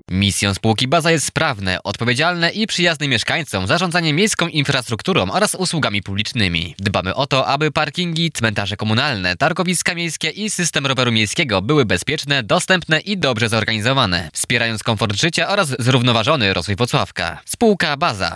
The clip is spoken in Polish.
Misją spółki Baza jest sprawne, odpowiedzialne i przyjazne mieszkańcom zarządzanie miejską infrastrukturą oraz usługami publicznymi. Dbamy o to, aby parkingi, cmentarze komunalne, targowiska miejskie i system roweru miejskiego były bezpieczne, dostępne i dobrze zorganizowane, wspierając komfort życia oraz zrównoważony rozwój Włocławka. Spółka Baza.